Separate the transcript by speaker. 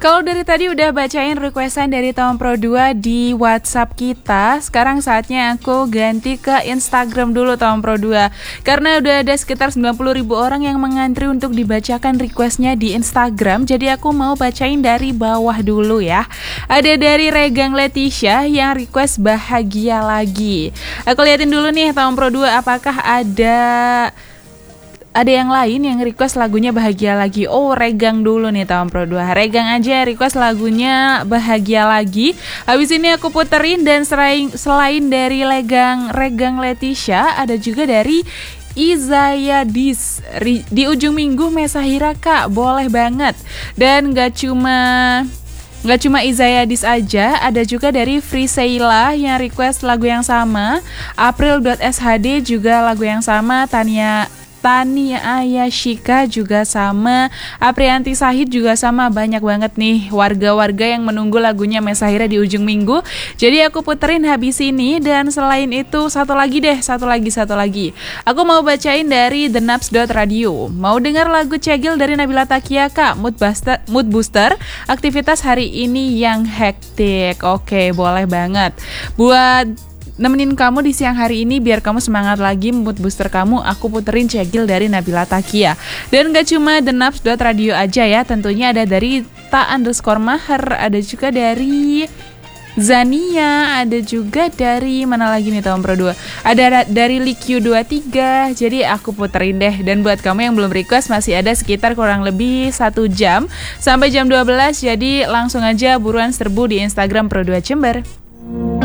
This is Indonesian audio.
Speaker 1: Kalau dari tadi udah bacain requestan dari Tom Pro 2 di WhatsApp kita, sekarang saatnya aku ganti ke Instagram dulu Tom Pro 2. Karena udah ada sekitar 90.000 orang yang mengantri untuk dibacakan requestnya di Instagram, jadi aku mau bacain dari bawah dulu ya. Ada dari Regang Leticia yang request bahagia lagi. Aku liatin dulu nih Tom Pro 2, apakah ada yang lain yang request lagunya bahagia lagi. Oh, Regang dulu nih Tom Pro 2. Regang aja request lagunya bahagia lagi. Habis ini aku puterin, dan selain dari Regang Leticia, ada juga dari Izayadis di ujung minggu Mesahira Kak, boleh banget. Dan gak cuma Izayadis aja, ada juga dari Friseila yang request lagu yang sama. April.shd juga lagu yang sama. Tania Ayashika juga sama, Aprianti Sahid juga sama. Banyak banget nih warga-warga yang menunggu lagunya Mesahira di ujung minggu. Jadi aku puterin habis ini. Dan selain itu satu lagi. Aku mau bacain dari thenaps.radio. Mau dengar lagu Cegil dari Nabila Takia Kak, mood booster aktivitas hari ini yang hektik. Oke, boleh banget. Buat nemenin kamu di siang hari ini biar kamu semangat lagi, mood booster kamu, aku puterin Cegil dari Nabila Takia. Dan gak cuma thenaps.radio aja ya, tentunya ada dari ta_maher, ada juga dari Zania, ada juga dari mana lagi nih Tom Pro 2, ada dari Likyu23. Jadi aku puterin deh. Dan buat kamu yang belum request, masih ada sekitar kurang lebih 1 jam sampai jam 12. Jadi langsung aja buruan serbu di Instagram Pro 2 Jember.